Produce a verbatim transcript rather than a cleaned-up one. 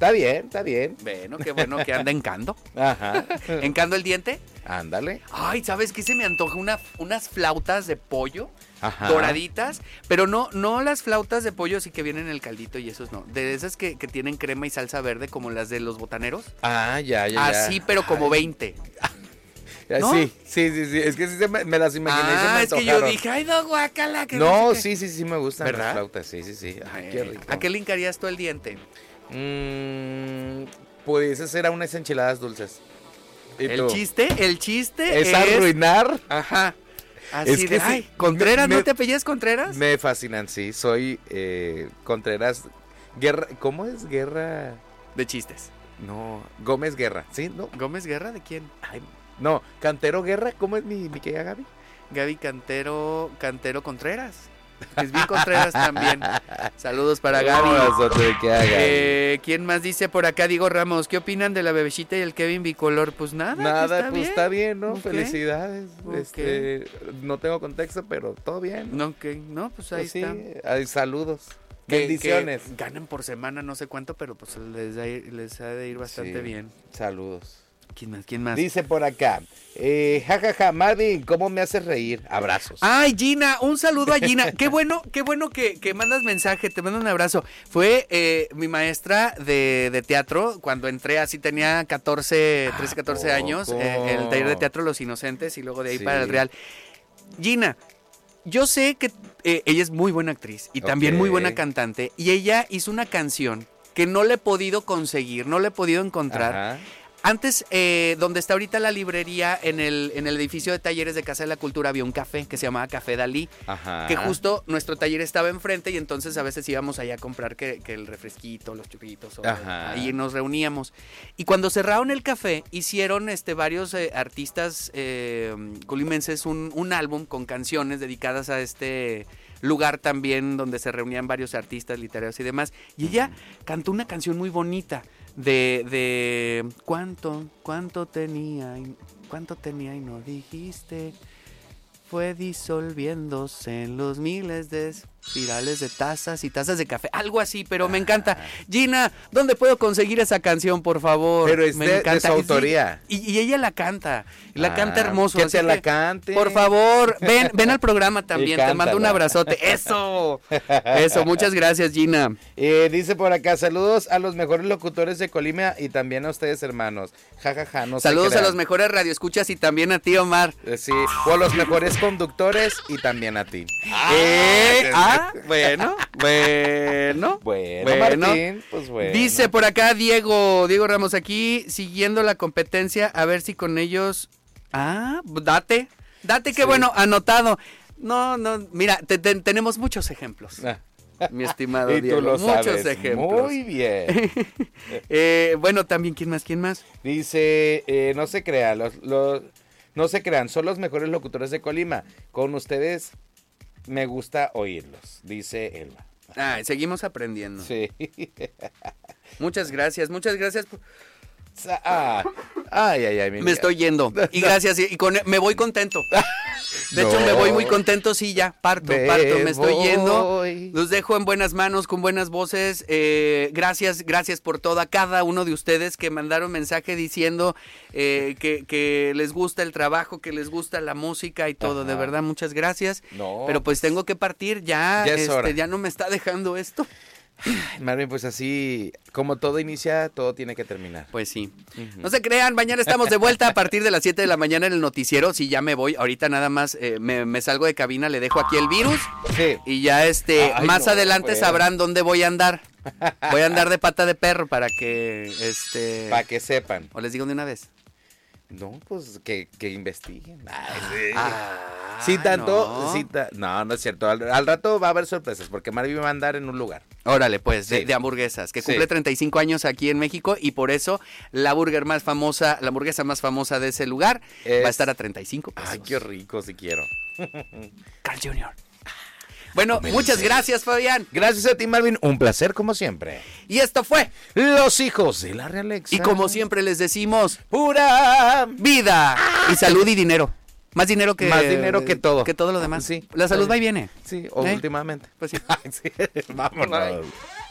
Está bien, está bien. Bueno, qué bueno que anda encando. Ajá. ¿Encando el diente? Ándale. Ay, ¿sabes qué? Se me antoja una, unas flautas de pollo. Ajá. Doraditas, pero no, no las flautas de pollo sí que vienen en el caldito y esos no. De esas que, que tienen crema y salsa verde como las de los botaneros. Ah, ya, ya, ya. Así, pero como veinte. ¿No? Sí, sí, sí, sí. Es que sí se me, me las imaginé. Ah, y se me es que yo dije, ay, no, guacala. Que no, no sé sí, sí, sí me gustan ¿verdad? las flautas. Sí, sí, sí. Ay, qué rico. ¿A qué le hincarías tú el diente? Mmm, pudiese ser a unas enchiladas dulces. ¿Y El tú? chiste, el chiste es, es... arruinar. Ajá. Así Es que de, sí, ay, Contreras, me- ¿no te apellidas Contreras? Me fascinan, sí. Soy eh, Contreras Guerra. ¿Cómo es Guerra? De chistes. No, Gómez Guerra. ¿Sí? ¿No? ¿Gómez Guerra de quién? Ay, no, Cantero Guerra. ¿Cómo es mi, mi querida Gaby? Gaby Cantero, Cantero Contreras. Es bien Contreras también. Saludos para Gaby. Un abrazote de que haga. Eh, ¿Quién más dice por acá? Diego Ramos, ¿qué opinan de la bebecita y el Kevin bicolor? Pues nada, Nada, pues está pues bien. está bien, ¿no? Ok. Felicidades. Ok. Este, no tengo contexto, pero todo bien. No, ok, no, pues ahí Pues sí, está. hay saludos. Que- Bendiciones. que ganan por semana no sé cuánto, pero pues les, da, les ha de ir bastante Sí, bien. Saludos. ¿Quién más? ¿Quién más? Dice por acá, eh, jajaja, Marvin, ¿cómo me haces reír? Abrazos. Ay, Gina, un saludo a Gina. Qué bueno, qué bueno que, que mandas mensaje, te mando un abrazo. Fue eh, mi maestra de, de teatro cuando entré, así tenía catorce, trece, catorce ¿A años, poco? eh, en el taller de teatro Los Inocentes y luego de ahí Sí. para el Real. Gina, yo sé que eh, ella es muy buena actriz y también Ok. muy buena cantante y ella hizo una canción que no le he podido conseguir, no le he podido encontrar. Ajá. Antes, eh, donde está ahorita la librería, en el, en el edificio de talleres de Casa de la Cultura, había un café que se llamaba Café Dalí, Ajá. que justo nuestro taller estaba enfrente y entonces a veces íbamos allá a comprar que, que el refresquito, los churritos, o Ajá. ahí nos reuníamos. Y cuando cerraron el café, hicieron este, varios eh, artistas eh, colimenses un, un álbum con canciones dedicadas a este lugar también donde se reunían varios artistas literarios y demás. Y ella cantó una canción muy bonita. De, de cuánto, cuánto tenía, y, cuánto tenía y no dijiste, fue disolviéndose en los miles de espirales de tazas y tazas de café, algo así, pero me encanta. Gina, ¿dónde puedo conseguir esa canción, por favor? Pero es me de- de encanta. su Y sí, autoría. Y, y ella la canta, la Ah, canta hermoso. que así te la cante. Por favor, ven, ven al programa también, te mando un cántala. abrazote. Eso, eso, muchas gracias, Gina. Eh, dice por acá, saludos a los mejores locutores de Colima y también a ustedes, hermanos. Jajaja, ja, ja, no se Saludos a crean. los mejores radioescuchas y también a ti, Omar. Eh, Sí, o a los mejores conductores y también a ti. Eh, ah, bueno, bueno. Bueno, Bueno. Martín, pues bueno. Dice por acá Diego, Diego Ramos aquí, siguiendo la competencia, a ver si con ellos... Ah, date, date, qué Sí. bueno, anotado. No, no, mira, te- te- tenemos muchos ejemplos, Ah, mi estimado y Diego, tú lo muchos sabes ejemplos. muy bien. Eh, bueno, también, ¿quién más, quién más? Dice, eh, no se crean, los, los, no se crean, son los mejores locutores de Colima. Con ustedes me gusta oírlos, dice Elba. Ah, seguimos aprendiendo. Sí. Muchas gracias, muchas gracias. por- Ah, ay, ay, ay. mi Me vida. estoy yendo. Y gracias, y con, me voy contento. De hecho, No. me voy muy contento, sí, ya, parto, Me parto, me estoy yendo. voy. Los dejo en buenas manos, con buenas voces. Eh, gracias, gracias por todo a cada uno de ustedes que mandaron mensaje diciendo eh, que, que les gusta el trabajo, que les gusta la música y todo. Ajá. De verdad, muchas gracias. No, Pero pues tengo que partir, ya, Ya es hora. este, ya no me está dejando esto. Marvin, pues así, como todo inicia, todo tiene que terminar. Pues sí. Ujú. No se crean, mañana estamos de vuelta a partir de las siete de la mañana en el noticiero. Si ya me voy, ahorita nada más eh, me, me salgo de cabina, le dejo aquí el virus Sí. y ya este, Ay, más no, adelante pues. sabrán dónde voy a andar. Voy a andar de pata de perro para que, este... Para que sepan. O les digo de una vez. No, pues que, que investiguen. Ay, sí. Ah, sí, tanto. no. Sí, ta- no, no es cierto. Al, al rato va a haber sorpresas porque Marvin va a andar en un lugar. Órale, pues, de, Sí. de hamburguesas, que Sí. cumple treinta y cinco años aquí en México y por eso la burger más famosa, la hamburguesa más famosa de ese lugar Es- va a estar a treinta y cinco pesos. Ay, qué rico, si quiero. Carl junior Bueno, Comer en muchas serio. gracias, Fabián. Gracias a ti, Marvin. Un placer, como siempre. Y esto fue, Los hijos de la Realexa. y como siempre les decimos, pura vida y salud y dinero. Más dinero que... Más dinero que todo. Que todo lo demás. Sí. La salud va y viene. Sí, o ¿Eh? últimamente. Pues sí. Ay, sí. Vámonos.